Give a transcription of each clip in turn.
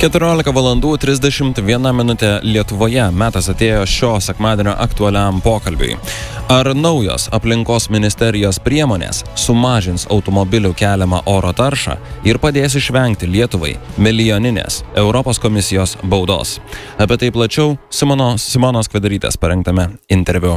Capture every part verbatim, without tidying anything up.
keturiolika valandų trisdešimt viena minutė Lietuvoje. Metas atėjo šio sekmadienio aktualiam pokalbiui. Ar naujos aplinkos ministerijos priemonės sumažins automobilių keliamą oro taršą ir padės išvengti Lietuvai milijoninės Europos komisijos baudos? Apie tai plačiau Simono, Simonos Kvedarytės parengtame interviu.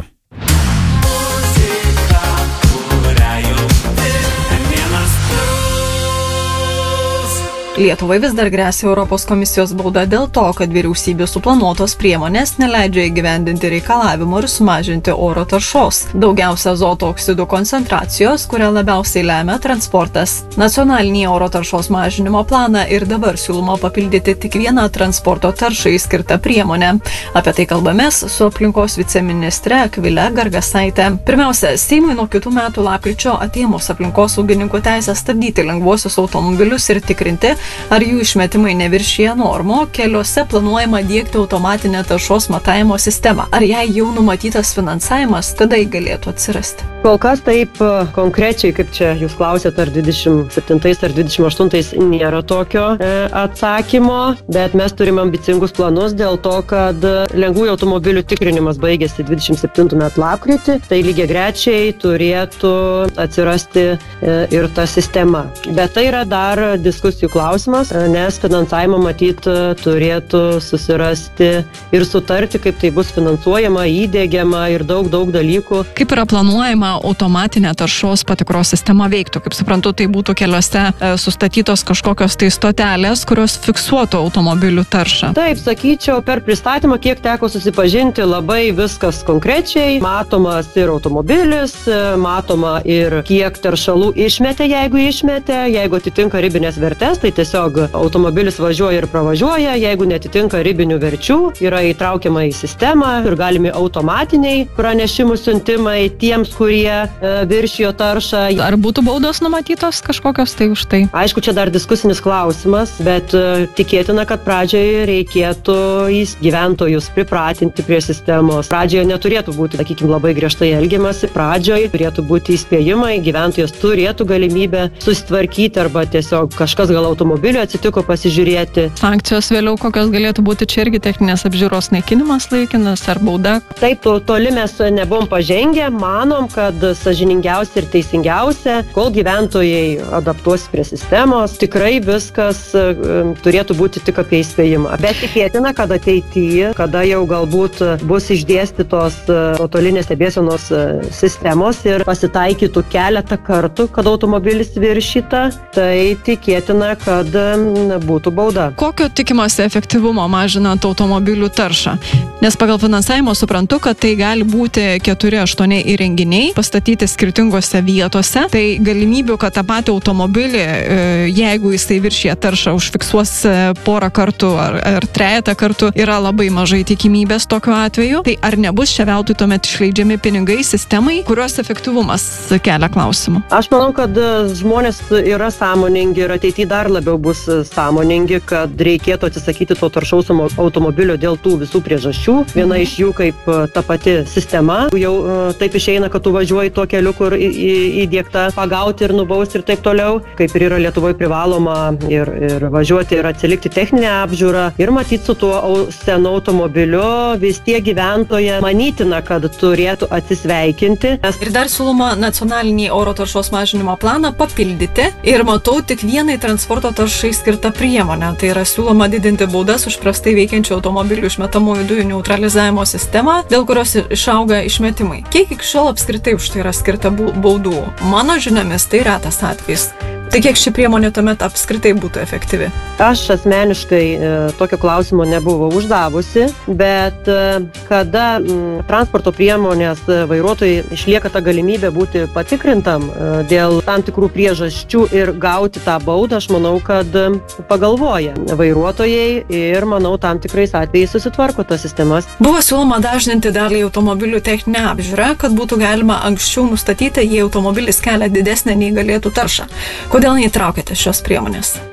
Lietuvai vis dar gresia Europos komisijos bauda dėl to, kad vyriausybės suplanuotos priemonės neleidžia įgyvendinti reikalavimų ir sumažinti oro taršos. Daugiausia azoto oksidų koncentracijos, kurią labiausiai lemia transportas. Nacionalinį oro taršos mažinimo planą ir dabar siūloma papildyti tik vieną transporto taršai skirtą priemonę. Apie tai kalbamės su aplinkos viceministre Akvile Gargasaite. Pirmiausia, Seimui nuo kitų metų lapkričio atėmus aplinkosaugininkų teisę stabdyti lengvuosius automobilius ir tikrinti, ar jų išmetimai neviršija normų, keliuose planuojama diegti automatinę taršos matavimo sistemą. Ar jai jau numatytas finansavimas, kada jį galėtų atsirasti? Kol kas taip konkrečiai, kaip čia jūs klausėte, ar dvidešimt septintais ar dvidešimt aštuntais nėra tokio e, atsakymo, bet mes turime ambicingus planus dėl to, kad lengvųjų automobilių tikrinimas baigėsi dvidešimt septintų metų lapkritį, tai lygiagrečiai turėtų atsirasti e, ir ta sistema. Bet tai yra dar diskusijų klausimas, nes finansavimą matyt turėtų susirasti ir sutarti, kaip tai bus finansuojama, įdiegiama ir daug, daug dalykų. Kaip yra planuojama automatinė taršos patikros sistema veiktų? Kaip suprantu, tai būtų keliuose sustatytos kažkokios tai stotelės, kurios fiksuotų automobilių taršą. Taip, sakyčiau, per pristatymą, kiek teko susipažinti, labai viskas konkrečiai. Matomas ir automobilis, matoma ir kiek teršalų išmetė, jeigu išmetė, jeigu atitinka ribinės vertės, tai tiesiog automobilis važiuoja ir pravažiuoja, jeigu netitinka ribinių verčių, yra įtraukiama į sistemą ir galimi automatiniai pranešimų siuntimai tiems, kurie e, viršijo taršą. Ar būtų baudos numatytos kažkokios tai už tai? Aišku, čia dar diskusinis klausimas, bet e, tikėtina, kad pradžioje reikėtų gyventojus pripratinti prie sistemos. Pradžioje neturėtų būti, sakykime, labai griežtai elgiamasi. Pradžioje turėtų būti įspėjimai, gyventojas turėtų galimybę susitvarkyti arba tiesiog kažkas gal automobilio atsitiko pasižiūrėti. Sankcijos vėliau kokios galėtų būti, čia irgi techninės apžiūros naikinimas laikinas ar bauda? Taip, to, toli mes nebuvom pažengę, manom, kad sąžiningiausia ir teisingiausia, kol gyventojai adaptuosi prie sistemos, tikrai viskas um, turėtų būti tik apie įspėjimą. Bet tikėtina, kad ateityje, kada jau galbūt bus išdėstytos nuotolinės stebėsenos sistemos ir pasitaikytų keletą kartų, kad automobilis viršyta, tai tikėtina, kad būtų bauda. Kokio tikimasi efektyvumo mažinant automobilių taršą? Nes pagal finansavimo suprantu, kad tai gali būti keturi aštuoni įrenginiai pastatyti skirtingose vietose. Tai galimybių, kad tą patį automobilį, jeigu jisai viršija taršą, užfiksuos porą kartų ar, ar trejetą kartų, yra labai mažai tikimybės tokiu atveju. Tai ar nebus čia veltui tuomet išleidžiami pinigai sistemai, kurios efektyvumas kelia klausimų? Aš manau, kad žmonės yra sąmoningi ir ateityje dar labiau bus sąmoningi, kad reikėtų atsisakyti to taršaus automobilio dėl tų visų priežasčių. Viena iš jų kaip ta pati sistema. Jau taip išeina, kad tu važiuoji tuo keliu, kur įdiegta pagauti ir nubausti ir taip toliau. Kaip ir yra Lietuvoje privaloma ir, ir važiuoti ir atsilikti techninę apžiūrą. Ir matyti su tuo senu automobiliu vis tiek gyventoje manytina, kad turėtų atsisveikinti. Ir dar siūloma nacionalinį oro taršos mažinimo planą papildyti. Ir matau tik vienai transporto taršai skirtą priemonę. Tai yra siūloma didinti baudas už prastai veikiančių automobilių išmetamųjų dujų neutralizavimo sistemą, dėl kurios išauga išmetimai. Kiek iki šiol apskritai už tai yra skirta baudų? Mano žiniomis tai retas atvejis. Tai kiek ši priemonė tuomet apskritai būtų efektyvi? Aš asmeniškai e, tokio klausimo nebuvau uždavusi, bet e, kada m, transporto priemonės vairuotojai išlieka ta galimybė būti patikrintam e, dėl tam tikrų priežasčių ir gauti tą baudą, aš manau, kad e, pagalvoja vairuotojai ir, manau, tam tikrais atvejais susitvarko tas sistemas. Buvo siūloma dažninti dalį automobilių techninę apžiūrą, kad būtų galima anksčiau nustatyti, jei automobilis kelia didesnę nei galėtų taršą. Kodėl neįtraukėte šios priemonės?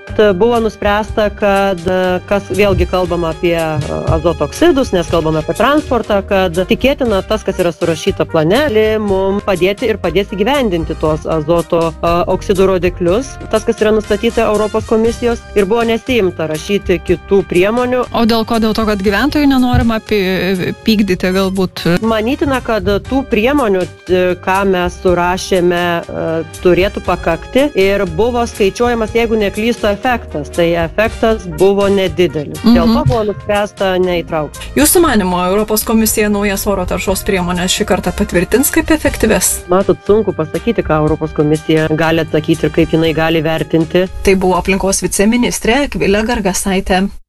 buvo nuspręsta, kad kas vėlgi kalbama apie azoto oksidus, nes kalbame apie transportą, kad tikėtina tas, kas yra surašyta plane, mums padėti ir padės įgyvendinti tuos azoto oksidų rodiklius, tas, kas yra nustatyta Europos komisijos, ir buvo nesiimta rašyti kitų priemonių. O dėl ko? Dėl to, kad gyventojų nenorima pykdyti galbūt? Manytina, kad tų priemonių, ką mes surašėme, turėtų pakakti ir buvo skaičiuojamas, jeigu neklystu, efektas. Tai efektas buvo nedidelis. Mhm. Dėl to buvo nuspręsta neįtraukti. Jūsų manymu, Europos komisija naujas oro taršos priemonės šį kartą patvirtins kaip efektyves? Matot, sunku pasakyti, ką Europos komisija gali atsakyti ir kaip jinai gali vertinti. Tai buvo aplinkos viceministrė Akvilė Gargasaitė.